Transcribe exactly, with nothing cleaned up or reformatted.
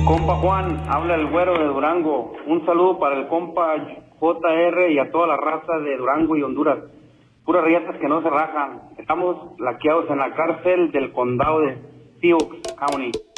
Compa Juan, habla el güero de Durango. Un saludo para el compa J R y a toda la raza de Durango y Honduras. Puras riatas que no se rajan. Estamos laqueados en la cárcel del condado de Sioux County.